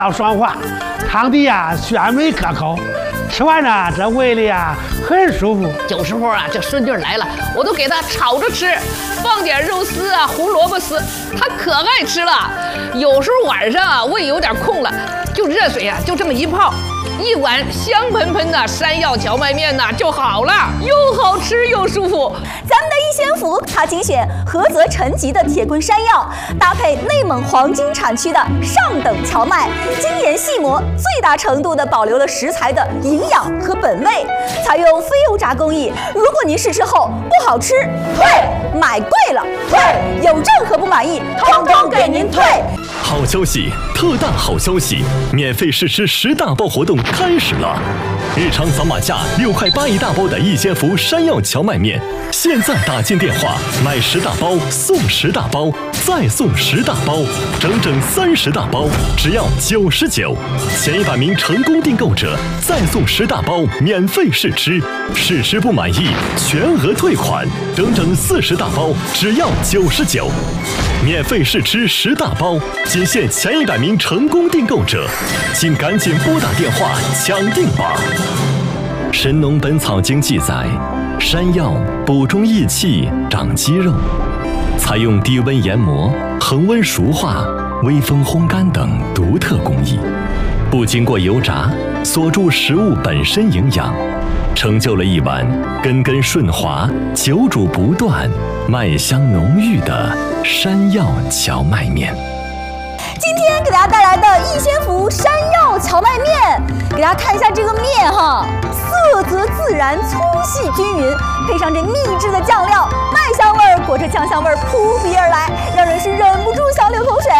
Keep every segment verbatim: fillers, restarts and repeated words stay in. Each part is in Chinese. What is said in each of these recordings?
要爽滑，汤底呀鲜美可口，吃完呢这胃里啊很舒服。 有时候啊，这孙女来了，我都给她炒着吃，放点肉丝啊、胡萝卜丝，她可爱吃了。有时候晚上啊，胃有点空了，就热水啊，就这么一泡。 一碗香喷喷的山药荞麦面呐就好了，又好吃又舒服。 咱们的一仙福，它精选菏泽陈集的铁棍山药，搭配内蒙黄金产区的上等荞麦，精研细磨，最大程度的保留了食材的营养和本味，采用非油炸工艺。如果您试吃后不好吃，退；买贵了退；有任何不满意，通通给您退。 好消息，特大好消息！免费试吃十大包活动开始了！日常扫码价六块八一大包的一仙福山药荞麦面，现在打进电话买十大包送十大包，再送十大包，整整三十大包，只要九十九。前一百名成功订购者再送十大包免费试吃，试吃不满意全额退款，整整四十大包，只要九十九。 免费试吃十大包，仅限前一百名成功订购者，请赶紧拨打电话抢订吧。《神农本草经》记载，山药补中益气、长肌肉，采用低温研磨、恒温熟化、微风烘干等独特工艺，不经过油炸，锁住食物本身营养，成就了一碗根根顺滑、久煮不断、麦香浓郁的 山药荞麦面。 今天给大家带来的一仙福山药荞麦面，给大家看一下这个面哈，色泽自然，粗细均匀，配上这秘制的酱料，麦香味儿裹着酱香味儿扑鼻而来，让人是忍不住想流口水。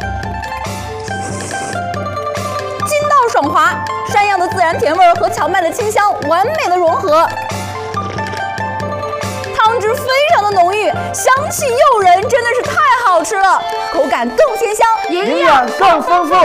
筋道爽滑，山药的自然甜味儿和荞麦的清香完美的融合。 汤汁非常的浓郁，香气诱人，真的是太好吃了，口感更鲜香， 营养更丰富。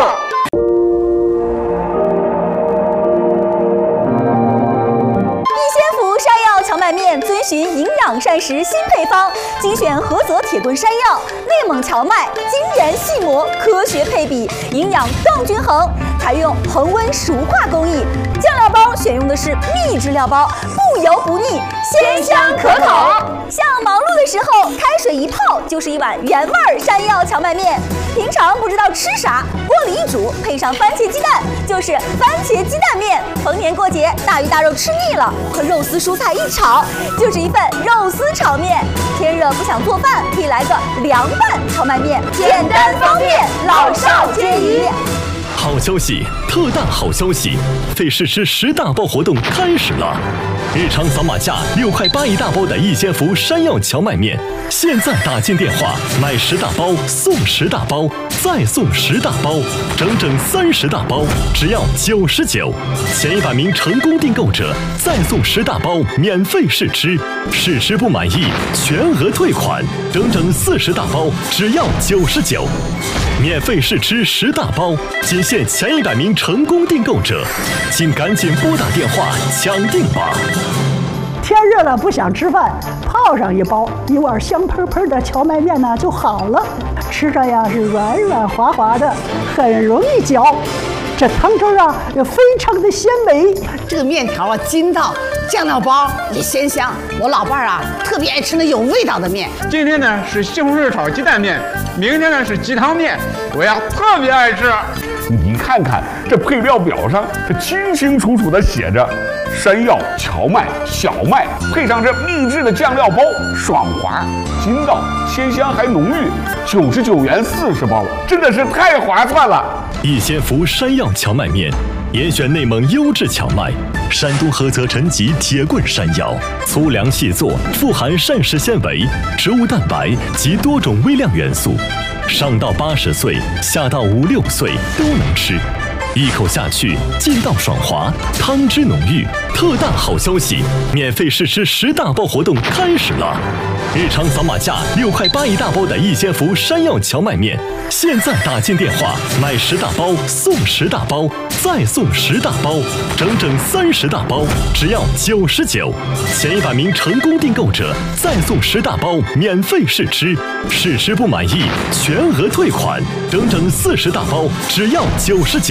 一仙福山药荞麦面遵循营养膳食新配方，精选菏泽铁棍山药、内蒙荞麦，精研细磨，科学配比，营养更均衡。 采用恒温熟化工艺，酱料包选用的是秘制料包，不油不腻，鲜香可口。像忙碌的时候，开水一泡就是一碗原味山药荞麦面。平常不知道吃啥，锅里一煮，配上番茄鸡蛋，就是番茄鸡蛋面。逢年过节，大鱼大肉吃腻了，和肉丝蔬菜一炒，就是一份肉丝炒面。天热不想做饭，可以来个凉拌荞麦面，简单方便，老少皆宜。 好消息，特大好消息！费试吃十大包活动开始了。日常扫码价六块八一大包的一仙福山药荞麦面，现在打进电话买十大包送十大包，再送十大包，整整三十大包，只要九十九。前一百名成功订购者再送十大包免费试吃，试吃不满意全额退款，整整四十大包，只要九十九。 免费试吃十大包，仅限前一百名成功订购者，请赶紧拨打电话抢订吧！ 天热了不想吃饭，泡上一包，一碗香喷喷的荞麦面呢就好了，吃着呀是软软滑滑的，很容易嚼。这汤汁啊也非常的鲜美， 这个面条啊筋道，酱料包也鲜香。我老伴儿啊特别爱吃那有味道的面。 今天呢是西红柿炒鸡蛋面，明天呢是鸡汤面，我呀特别爱吃。 你看看这配料表上，这清清楚楚的写着山药、荞麦、小麦，配上这秘制的酱料包，爽滑、筋道、鲜香还浓郁，九十九元四十包，真的是太划算了。 一仙福山药荞麦面，严选内蒙优质荞麦，山东菏泽陈集铁棍山药，粗粮细作，富含膳食纤维、植物蛋白及多种微量元素，上到八十岁，下到五六岁都能吃。 一口下去，劲道爽滑，汤汁浓郁。特大好消息，免费试吃十大包活动开始了。日常扫码价六块八一大包的一仙福山药荞麦面，现在打进电话买十大包送十大包，再送十大包，整整三十大包，只要九十九。前一百名成功订购者再送十大包免费试吃，试吃不满意全额退款，整整四十大包，只要九十九。